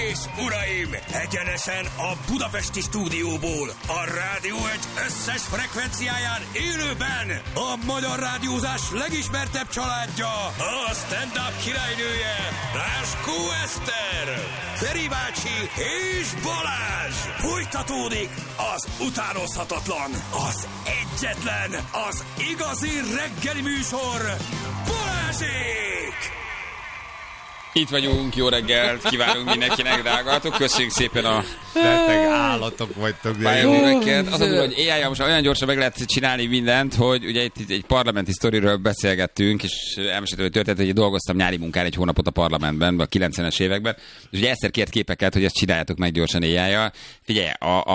és uraim, egyenesen a budapesti stúdióból, a Rádió Egy összes frekvenciáján élőben a magyar rádiózás legismertebb családja, a stand-up királynője, Ráskó Eszter, Feri bácsi és Balázs. Folytatódik az utánozhatatlan, az egyetlen, az igazi reggeli műsor, Balázsék! Itt vagyunk, jó reggelt, kívánunk mindenkinek, drágátok, köszönjük szépen a... Rengeteg állatok vagytok, de jó reggelt. Az a durva, hogy AI-jal most olyan gyorsan meg lehet csinálni mindent, hogy ugye itt egy parlamenti sztoriről beszélgettünk, és elmeséltem, hogy történt, hogy dolgoztam nyári munkán egy hónapot a parlamentben, a 90-es években, és ugye egyszer kért képeket, hogy ezt csináljátok meg gyorsan AI-jal. Figyelj,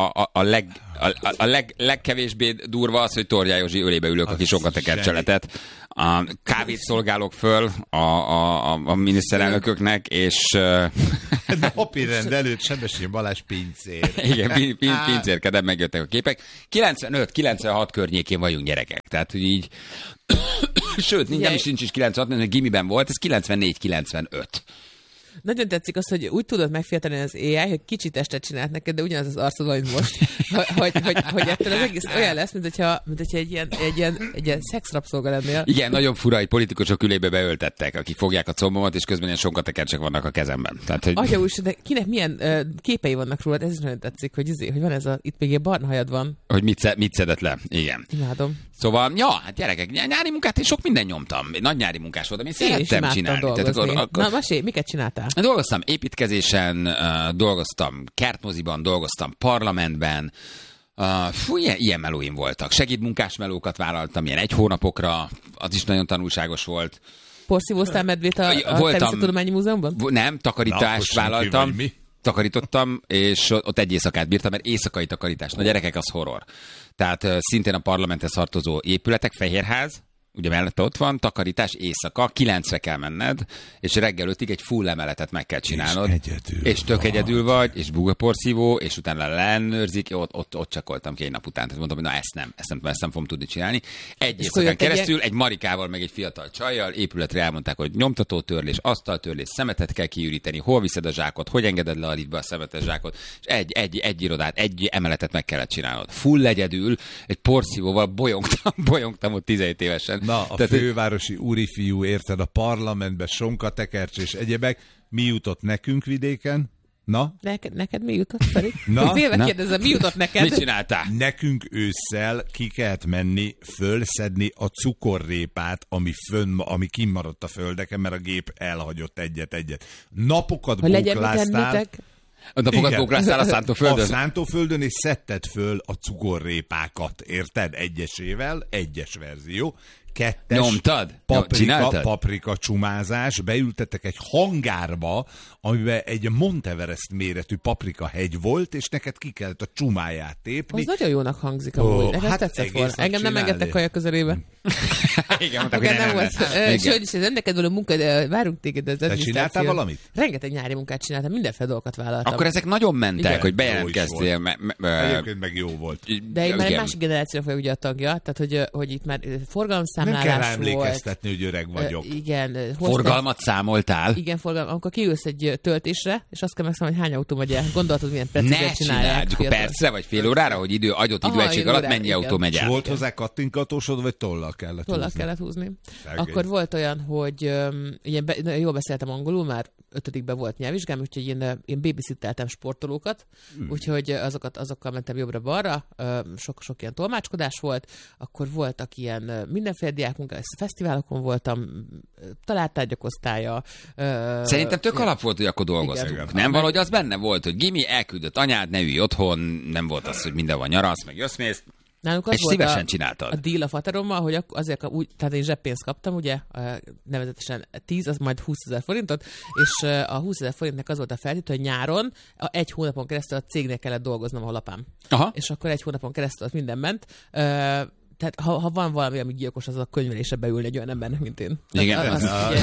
a legkevésbé durva az, hogy Torján Józsi ölébe ülök a kis onkatekercseletet. A kávét szolgálok föl a miniszterelnököknek, és... Napirend előtt Sebestyén Balázs pincér. Igen, pincérkedem, megjöttek a képek. 95-96 környékén vagyunk gyerekek, tehát hogy így... Sőt, nem is nincs is 96, mert gimiben volt, ez 94-95. Nagyon tetszik az, hogy úgy tudod megfiatalni az AI, hogy kicsit testet csinált neked, de ugyanaz az arcod, mint most. hogy ettől az egész olyan lesz, mint hogyha egy ilyen szexrabszolga lennél. Igen, nagyon fura, hogy politikusok ülébe beöltettek, akik fogják a combomat, és közben ilyen sonkatekercsek vannak a kezemben. Tehát, hogy... Atya úr, de kinek milyen képei vannak rólad, ez is nagyon tetszik, hogy van ez itt még ilyen barna hajad van. Hogy mit szedett le, igen. Imádom. Szóval, hát gyerekek, nyári munkát én sok minden nyomtam. Nagy nyári munkás voltam, én szerettem csinálni. Na, masé, miket csináltál? Dolgoztam építkezésen, dolgoztam kertmoziban, dolgoztam parlamentben. Ilyen melóim voltak. Segédmunkás melókat vállaltam, ilyen 1 hónapokra, az is nagyon tanulságos volt. Porszívóztál medvét a Természettudományi Múzeumban? Nem, takarítást vállaltam. Takarítottam, és ott egy éjszakát bírtam, mert éjszakai takarítás. Na gyerekek, az horror. Tehát szintén a parlamenthez tartozó épületek, Fehérház, ugye mellette ott van, takarítás éjszaka, 9-re kell menned, és reggel 5-ig egy full emeletet meg kell csinálnod. És tök egyedül vagy, és bugaporszívó, és utána leellenőrzik, ott csakoltam 2 nap után. Tehát mondtam, hogy na ezt nem fogom tudni csinálni. Egy éjszakán keresztül, egy Marikával, meg egy fiatal csajjal épületre elmondták, hogy nyomtatótörlés, asztaltörlés, szemetet kell kiüríteni, hol viszed a zsákot, hogy engeded le a liftbe a szemetes zsákot, és egy irodát, egy emeletet meg kellett csinálnod. Full egyedül, egy porszívóval bolyongtam ott 17 évesen. Na, a fővárosi úrifiú, érted, a parlamentbe sonkatekercs és egyebek. Mi jutott nekünk vidéken? Na? Neked mi jutott, Feri? Na? Félve kérdezem, mi jutott neked? Mit csináltál? Nekünk ősszel ki kellett menni, fölszedni a cukorrépát, ami kimaradt a földeken, mert a gép elhagyott egyet. Napokat bókláztál. A napokat bókláztál a Szántóföldön? A Szántóföldön, és szedted föl a cukorrépákat, érted? Egyesével, egyes verzió. 2. Nyomtad? Paprika csumázás, beültettek egy hangárba, amiben egy Monteverest méretű paprikahegy volt, és neked ki kellett a csumáját tépni. Az nagyon jónak hangzik amúgy. Hát tetszett volna. Engem nem engedtek kaja közelébe. Igen, mondták, hogy nem volt. Sőt, és ez neked való munka, de várunk téged. Te csináltál valamit? Rengeteg nyári munkát csináltam, mindenféle dolgokat vállaltam. Akkor ezek nagyon mentek, hogy bejelentkeztél. Egyébként meg jó volt. De én már egy másik generációra vagyok ugye a tagja, tehát hogy itt már forgalomszámlálás nem kell emlékeztetni, hogy öreg vagyok. Igen. Forgalmat számoltál? Igen, amikor kiülsz egy töltésre, és azt kell megszámolni, hogy hány autó megy el. Gondoltad, milyen precízen csinálják. Csak percre vagy fél órára, hogy adott időegység alatt mennyi autó megy el. És volt hozzá kattingatósod, vagy tollal kellett húzni? Tollal kellett húzni. Akkor volt olyan, hogy jól beszéltem angolul, már 5-ben volt nyelvvizsgám, úgyhogy én babysitteltem sportolókat, úgyhogy azokkal mentem jobbra-balra, sok ilyen tolmácskodás volt, akkor voltak ilyen mindenféle diákmunkák, fesztiválokon voltam, találtárgyak osztálya. Szerintem tök alap volt, hogy akkor dolgoztunk. Nem valahogy az benne volt, hogy Gimi elküldött anyád, ne ülj otthon, nem volt az, hogy minden van nyarasz, meg jössz-mész. Nálunk az és volt szívesen csináltad. A deal a faterommal, hogy azért úgy, tehát én zseppénzt kaptam, ugye, nevezetesen 10, az majd 20 000 forintot, és a 20 000 forintnak az volt a feltétel, hogy nyáron 1 hónapon keresztül a cégnél kellett dolgoznom, ahol apám. Aha. És akkor 1 hónapon keresztül az minden ment. Tehát ha van valami, ami gyilkos, az a könyvelésre beülni egy olyan embernek, mint én. Igen.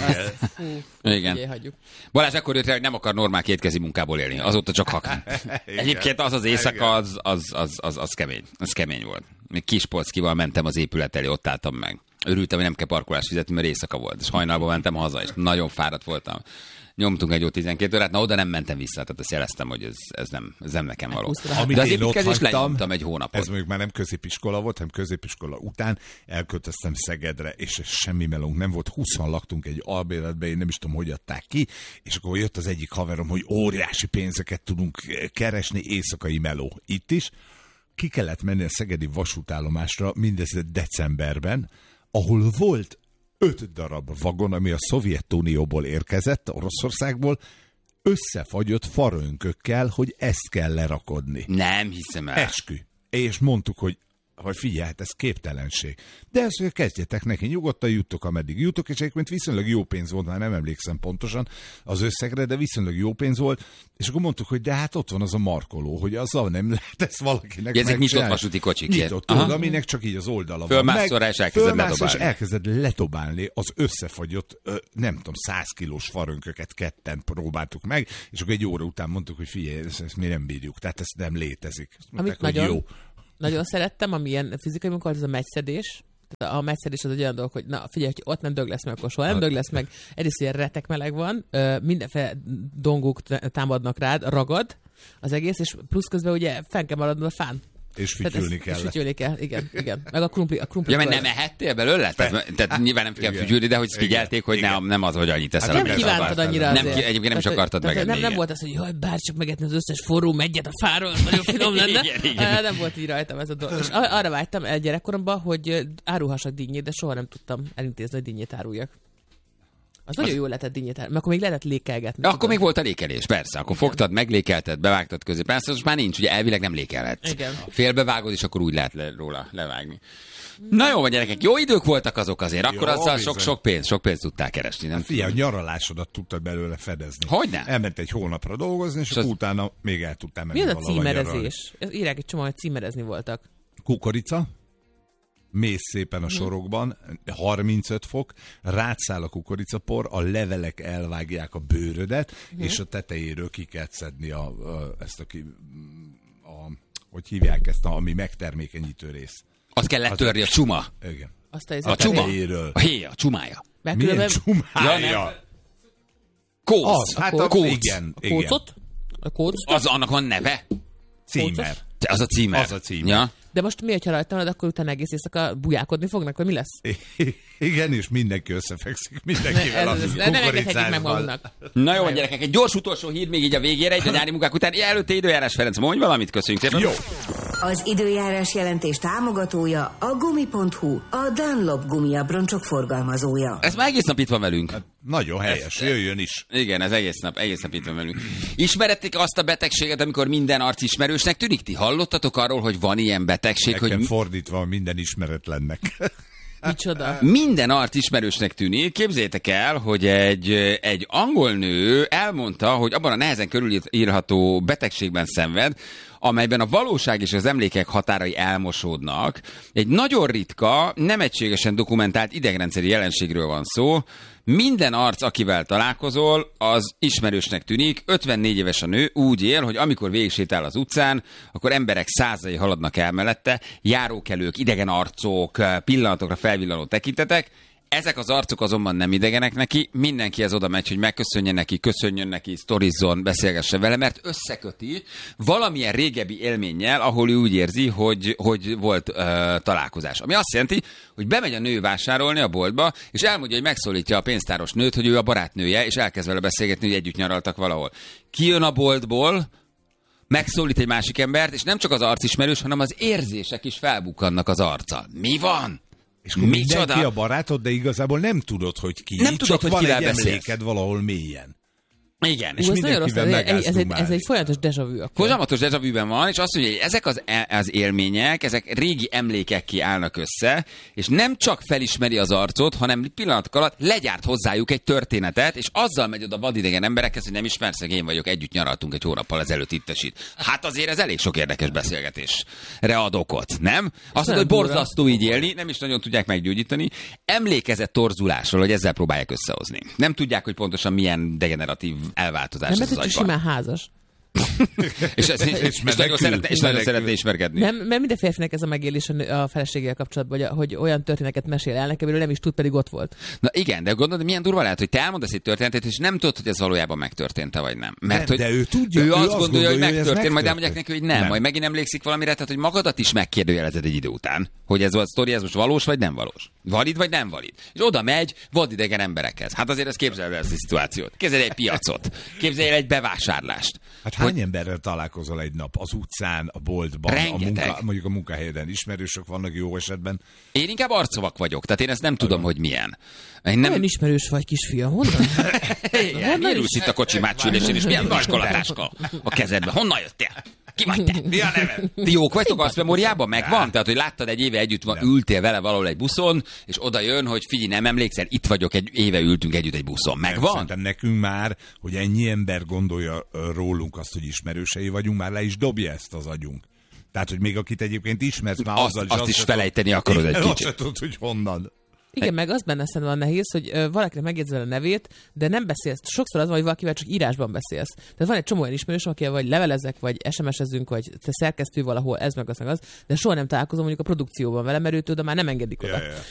Igen. Balázs akkor jött rá, hogy nem akar normál kétkezi munkából élni. Azóta csak hakni. Egyébként az éjszaka, az kemény. Az kemény volt. Még Kispolckival mentem az épület elé, ott álltam meg. Örültem, hogy nem kell parkolást fizetni, mert éjszaka volt. És hajnalban mentem haza, és nagyon fáradt voltam. nyomtunk egy jó 12 órát, na oda nem mentem vissza, tehát azt jeleztem, hogy ez nem nekem való. Amit de az én ott építkezést hagytam, lenyomtam egy hónapot. Ez mondjuk már nem középiskola volt, hanem középiskola után elköltöztem Szegedre, és semmi melónk nem volt. 20-an laktunk egy albérletbe, én nem is tudom, hogy adták ki, és akkor jött az egyik haverom, hogy óriási pénzeket tudunk keresni, éjszakai meló. Itt is ki kellett menni a szegedi vasútállomásra mindez decemberben, ahol volt 5 darab vagon, ami a Szovjetunióból érkezett, Oroszországból, összefagyott farönkökkel, hogy ezt kell lerakodni. Nem hiszem el. Eskü. És mondtuk, hogy figyelj, hát ez képtelenség. De ezt, hogy kezdjetek neki, nyugodtan juttok, ameddig jutok, és egyébként viszonylag jó pénz volt, már nem emlékszem pontosan az összegre, de viszonylag jó pénz volt, és akkor mondtuk, hogy de hát ott van az a markoló, hogy azzal nem lehet ezt valakinek ezek nyitott vasúti kocsik. Nyitott, tudod, aminek csak így az oldala fölmászol rá, és elkezded ledobálni. És elkezded letobálni az összefagyott, nem tudom, 100 kilós farönköket ketten próbáltuk meg, és akkor egy óra után mondtuk, hogy figyelj, ezt mi nem bírjuk, tehát ez nem létezik. Mondták, amit nagyon, nagyon szerettem, ami ilyen fizikai munka, az a meccsedés. A meccedés az egy olyan dolog, hogy na figyelj, hogy ott nem dög lesz meg, akkor soha nem dög lesz meg. Egyrészt ilyen retek meleg van, mindenféle dongók támadnak rád, ragad az egész, és plusz közben ugye fenn kell maradnod a fán. És fütyülni kell. És fütyülni kell, igen. Meg a krumpli. Ja, mert nem ehettél belőle? Tehát nyilván nem kell fütyülni, de hogy figyelték, hogy nem az, hogy annyit eszel. Hát nem kívántad annyira azért. Egyébként nem is akartad megenni. Nem volt az, hogy jaj, bár csak megetni az összes forró meggyet a fáról, nagyon finom lenne. Igen. Nem volt így rajtam ez a dolog. És arra vágytam el gyerekkoromban, hogy árulhassak dinnyét, de soha nem tudtam elintézni, hogy dinnyét áruljak. Az nagyon jól lehetett dinnyét árulni, mert akkor még lehetett lékelgetni. Akkor még volt a lékelés, persze. Akkor fogtad, meglékelted, bevágtad közé. Persze, most már nincs, ugye elvileg nem lékelhetsz. Félbevágod, és akkor úgy lehet róla levágni. Na jó, gyerekek, jó idők voltak azok azért. Akkor jó, azzal sok pénzt tudtál keresni. Nem figyelj, a nyaralásodat tudtad belőle fedezni. Hogyne? Elment egy hónapra dolgozni, és utána még el tudtál menni. Mi az a címerezés? Írják egy csomó, hogy címerezni voltak. Kukorica. Mész szépen a sorokban, 35 fok, rátszáll a kukoricapor, a levelek elvágják a bőrödet, és a tetejéről ki kell szedni hogy hívják ezt, ami megtermékenyítő rész. Azt kell letörni, a csuma. Igen. A csuma. A héja, a csumája. Milyen csumája? Kóc. Igen. A kócot? A kóc? Az annak van neve? Címer. Az a címer. Az a címer. Ja. De most mi, hogyha rajta van, akkor utána egész éjszaka bujálkodni fognak, vagy mi lesz? Igen, és mindenki összefekszik mindenkivel a kukoricásban. Na jó, gyerekek, egy gyors utolsó hír még így a végére, egy a nyári munkák után. Előtte időjárás, Ferenc, mondj valamit, köszönjük szépen. Jó. Az időjárás jelentés támogatója a gumi.hu, a Dunlop gumiabroncsok forgalmazója. Ez már egész nap itt van velünk. Hát, nagyon helyes, jöjjön is. Igen, ez egész nap itt van velünk. Ismerették azt a betegséget, amikor minden arc ismerősnek tűnik? Ti hallottatok arról, hogy van ilyen betegség, nekem hogy fordítva minden ismeretlennek. Micsoda? Minden arc ismerősnek tűnik. Képzeljétek el, hogy egy angol nő elmondta, hogy abban a nehezen körülírható betegségben szenved, amelyben a valóság és az emlékek határai elmosódnak. Egy nagyon ritka, nem egységesen dokumentált idegrendszeri jelenségről van szó. Minden arc, akivel találkozol, az ismerősnek tűnik. 54 éves a nő, úgy él, hogy amikor végigsétál az utcán, akkor emberek százai haladnak el mellette, járókelők, idegen arcok, pillanatokra felvillanó tekintetek. Ezek az arcok azonban nem idegenek neki, mindenkihez oda megy, hogy megköszönje neki, köszönjön neki, sztorizzon, beszélgessen vele, mert összeköti valamilyen régebbi élménnyel, ahol ő úgy érzi, hogy volt találkozás. Ami azt jelenti, hogy bemegy a nő vásárolni a boltba, és elmondja, hogy megszólítja a pénztáros nőt, hogy ő a barátnője, és elkezd vele beszélgetni, hogy együtt nyaraltak valahol. Kijön a boltból, megszólít egy másik embert, és nem csak az arc ismerős, hanem az érzések is felbukkannak az arccal. Mi van? És mindenki a barátod, de igazából nem tudod, hogy ki. Nem tudod, hogy kivel beszélsz. Emléked valahol mélyen. Igen. És mindenkivel ez egy folyamatos déjà vu. Folyamatos déjà vu-ben van, és azt mondja, hogy ezek az élmények, ezek régi emlékekké állnak össze, és nem csak felismeri az arcot, hanem pillanatok alatt legyárt hozzájuk egy történetet, és azzal megy oda vadidegen emberekhez, hogy nem ismersz, én vagyok, együtt nyaraltunk egy hónappal ezelőtt ittesít. Hát azért ez elég sok érdekes beszélgetésre ad okot, nem? Azt mondja, hogy borzasztó így élni, nem is nagyon tudják meggyógyítani. Emlékezett torzulásról, hogy ezzel próbálják összehozni. Nem tudják, hogy pontosan milyen degeneratív elváltozás nem az agyban. Simán házas. és nagyon szeretne ismerkedni. Nem, mert minden férfinek ez a megélés a feleségével kapcsolatban, hogy olyan történeteket mesél el nekem, amiről nem is tud, pedig ott volt. Na igen, de gondolod, milyen durva lehet, hogy te elmondasz egy történetet, és nem tudod, hogy ez valójában megtörtént-e, vagy nem. Mert nem, de ő tudja, ő azt gondolja, hogy megtörtént, majd elmondják neki, hogy nem. Majd megint emlékszik valamire, tehát hogy magadat is megkérdőjelezed egy idő után, hogy ez a sztori, ez most valós, vagy nem valós. Valid, vagy nem valid. És oda megy vadidegen emberekhez. Hát azért ezt képzeled el ezt a szituációt. Képzelj egy piacot. Képzelj el egy bevásárlást. Hát hány emberrel találkozol egy nap? Az utcán, a boltban, mondjuk a munkahelyeden ismerősök vannak jó esetben. Én inkább arcovak vagyok, tehát én ezt nem tudom, hogy milyen. Olyan ismerős vagy, kisfiam, honnan? Honnan ülsz itt a kocsimácsülésén, és milyen vaskolatáska a kezedben? Honnan jöttél? Ki vagy te? Mi a neved? Ti jók vagytok, azt memóriában megvan? Tehát, hogy láttad egy éve együtt ültél vele valahol egy buszon, és oda jön, hogy figyelj, nem emlékszel, itt vagyok, egy éve ültünk együtt egy buszon. Megvan? Szerintem nekünk már, hogy ennyi ember gondolja rólunk azt, hogy ismerősei vagyunk, már le is dobja ezt az agyunk. Tehát, hogy még akit egyébként ismersz, már azt is felejteni akarod egy kicsit. Azt se tudod, hogy honnan. Igen, meg az benne szerintem nehéz, hogy valakinek megjegyzel a nevét, de nem beszélsz. Sokszor az van, hogy valakivel csak írásban beszélsz. Tehát van egy csomó olyan ismerős, akivel vagy levelezek, vagy SMS-ezünk, vagy te szerkesztő valahol, ez meg az, de soha nem találkozom mondjuk a produkcióban vele, mert őt oda már nem engedik oda.